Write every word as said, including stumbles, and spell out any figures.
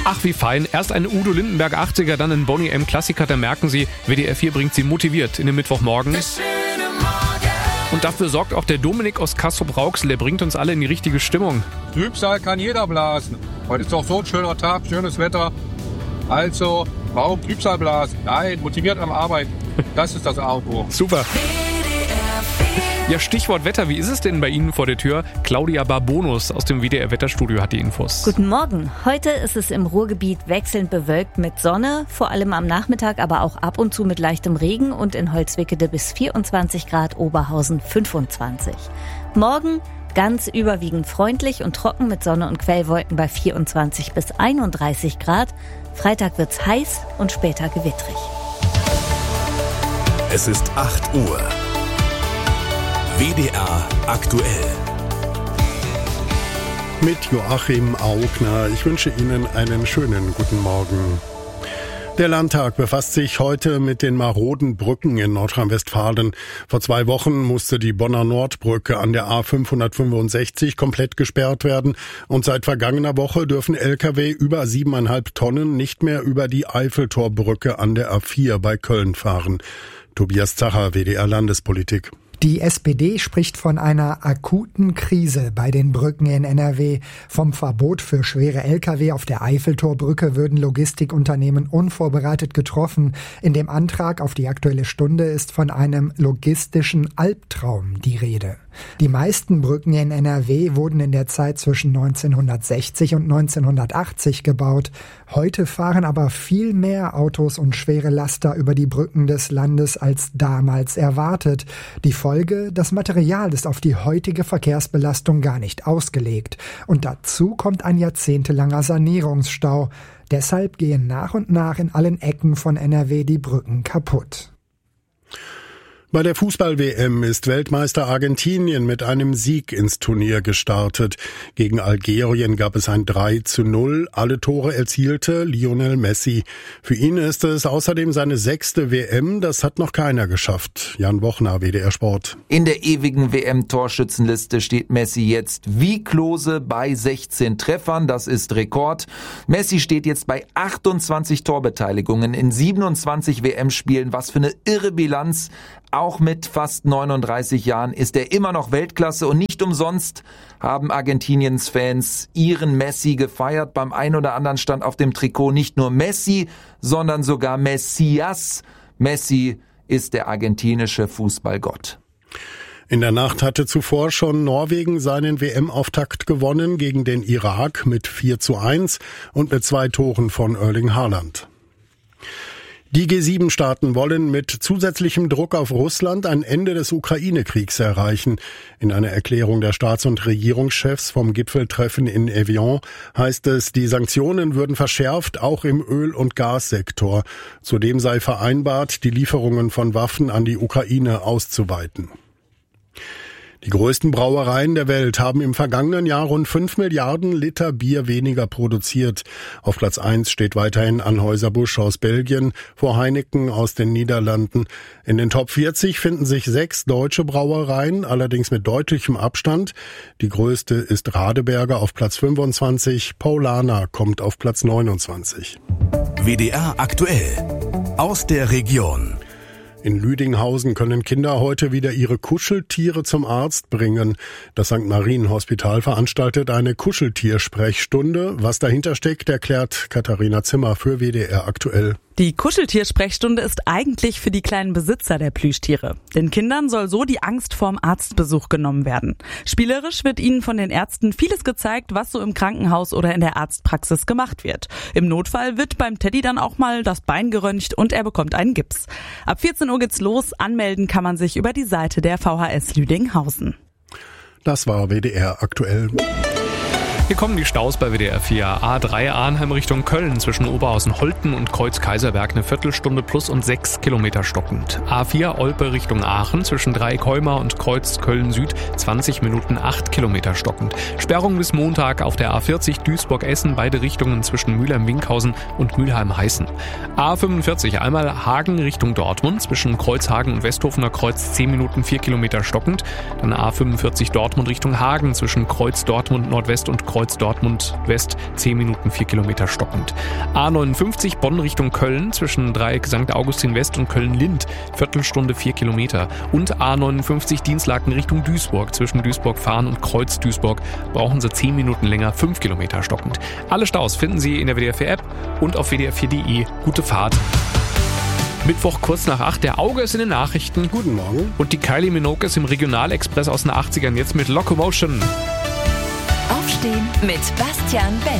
Ach, wie fein. Erst ein Udo Lindenberg achtziger, dann ein Boney M. Klassiker. Da merken Sie, W D R vier bringt Sie motiviert in den Mittwochmorgen. Und dafür sorgt auch der Dominik aus Castrop-Rauxel. Der bringt uns alle in die richtige Stimmung. Trübsal kann jeder blasen. Heute ist doch so ein schöner Tag, schönes Wetter. Also, warum Trübsal blasen? Nein, motiviert am Arbeiten. Das ist das A und O. Super. Ja, Stichwort Wetter. Wie ist es denn bei Ihnen vor der Tür? Claudia Barbonus aus dem W D R-Wetterstudio hat die Infos. Guten Morgen. Heute ist es im Ruhrgebiet wechselnd bewölkt mit Sonne, vor allem am Nachmittag, aber auch ab und zu mit leichtem Regen und in Holzwickede bis vierundzwanzig Grad, Oberhausen fünfundzwanzig. Morgen ganz überwiegend freundlich und trocken mit Sonne und Quellwolken bei vierundzwanzig bis einunddreißig Grad. Freitag wird's heiß und später gewittrig. Es ist acht Uhr. W D R aktuell. Mit Joachim Augner. Ich wünsche Ihnen einen schönen guten Morgen. Der Landtag befasst sich heute mit den maroden Brücken in Nordrhein-Westfalen. Vor zwei Wochen musste die Bonner Nordbrücke an der A fünfhundertfünfundsechzig komplett gesperrt werden. Und seit vergangener Woche dürfen L K W über siebeneinhalb Tonnen nicht mehr über die Eiffeltorbrücke an der A vier bei Köln fahren. Tobias Zacher, W D R Landespolitik. Die S P D spricht von einer akuten Krise bei den Brücken in N R W. Vom Verbot für schwere L K W auf der Eiffeltorbrücke würden Logistikunternehmen unvorbereitet getroffen. In dem Antrag auf die Aktuelle Stunde ist von einem logistischen Albtraum die Rede. Die meisten Brücken in N R W wurden in der Zeit zwischen neunzehnhundertsechzig und neunzehnhundertachtzig gebaut. Heute fahren aber viel mehr Autos und schwere Laster über die Brücken des Landes als damals erwartet. Die Folge: Das Material ist auf die heutige Verkehrsbelastung gar nicht ausgelegt. Und dazu kommt ein jahrzehntelanger Sanierungsstau. Deshalb gehen nach und nach in allen Ecken von N R W die Brücken kaputt. Bei der Fußball-W M ist Weltmeister Argentinien mit einem Sieg ins Turnier gestartet. Gegen Algerien gab es ein drei zu null. Alle Tore erzielte Lionel Messi. Für ihn ist es außerdem seine sechste W M. Das hat noch keiner geschafft. Jan Bochner, W D R Sport. In der ewigen W M-Torschützenliste steht Messi jetzt wie Klose bei sechzehn Treffern. Das ist Rekord. Messi steht jetzt bei achtundzwanzig Torbeteiligungen in siebenundzwanzig W M-Spielen. Was für eine irre Bilanz. Auch mit fast neununddreißig Jahren ist er immer noch Weltklasse und nicht umsonst haben Argentiniens Fans ihren Messi gefeiert. Beim einen oder anderen stand auf dem Trikot nicht nur Messi, sondern sogar Messias. Messi ist der argentinische Fußballgott. In der Nacht hatte zuvor schon Norwegen seinen W M-Auftakt gewonnen gegen den Irak mit vier zu eins und mit zwei Toren von Erling Haaland. Die G sieben Staaten wollen mit zusätzlichem Druck auf Russland ein Ende des Ukraine-Kriegs erreichen. In einer Erklärung der Staats- und Regierungschefs vom Gipfeltreffen in Evian heißt es, die Sanktionen würden verschärft, auch im Öl- und Gassektor. Zudem sei vereinbart, die Lieferungen von Waffen an die Ukraine auszuweiten. Die größten Brauereien der Welt haben im vergangenen Jahr rund fünf Milliarden Liter Bier weniger produziert. Auf Platz eins steht weiterhin Anheuser-Busch aus Belgien, vor Heineken aus den Niederlanden. In den Top vierzig finden sich sechs deutsche Brauereien, allerdings mit deutlichem Abstand. Die größte ist Radeberger auf Platz fünfundzwanzig, Paulaner kommt auf Platz neunundzwanzig. W D R aktuell aus der Region. In Lüdinghausen können Kinder heute wieder ihre Kuscheltiere zum Arzt bringen. Das Sankt Marien Hospital veranstaltet eine Kuscheltiersprechstunde. Was dahinter steckt, erklärt Katharina Zimmer für W D R aktuell. Die Kuscheltiersprechstunde ist eigentlich für die kleinen Besitzer der Plüschtiere. Den Kindern soll so die Angst vorm Arztbesuch genommen werden. Spielerisch wird ihnen von den Ärzten vieles gezeigt, was so im Krankenhaus oder in der Arztpraxis gemacht wird. Im Notfall wird beim Teddy dann auch mal das Bein geröntgt und er bekommt einen Gips. Ab vierzehn Uhr geht's los. Anmelden kann man sich über die Seite der V H S Lüdinghausen. Das war W D R aktuell. Hier kommen die Staus bei W D R vier. A drei Arnheim Richtung Köln zwischen Oberhausen-Holten und Kreuz-Kaiserberg eine Viertelstunde plus und sechs Kilometer stockend. A vier Olpe Richtung Aachen zwischen Dreieckheumar und Kreuz Köln-Süd zwanzig Minuten acht Kilometer stockend. Sperrung bis Montag auf der A vierzig Duisburg-Essen beide Richtungen zwischen Mülheim-Winkhausen und Mülheim-Heißen. A fünfundvierzig einmal Hagen Richtung Dortmund zwischen Kreuzhagen und Westhofener Kreuz zehn Minuten vier Kilometer stockend. Dann A fünfundvierzig Dortmund Richtung Hagen zwischen Kreuz Dortmund Nordwest und Kreuz Kreuz Dortmund West zehn Minuten vier Kilometer stockend. A neunundfünfzig Bonn Richtung Köln zwischen Dreieck Sankt Augustin West und Köln-Lind, Viertelstunde vier Kilometer. Und A neunundfünfzig Dienstlaken Richtung Duisburg zwischen Duisburg-Fahn und Kreuz Duisburg brauchen Sie zehn Minuten länger, fünf Kilometer stockend. Alle Staus finden Sie in der W D R vier App und auf w d r vier punkt d e. Gute Fahrt. Mittwoch kurz nach acht, der Auge ist in den Nachrichten. Guten Morgen. Und die Kylie Minogue ist im Regionalexpress aus den achtzigern jetzt mit Locomotion. Aufstehen mit Bastian Benz.